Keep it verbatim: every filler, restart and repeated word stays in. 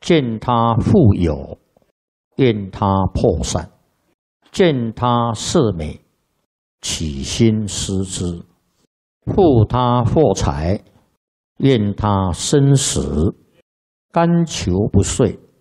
见他富有，愿他破散；见他色美，起心思之；复他获财，愿他生死；甘求不遂，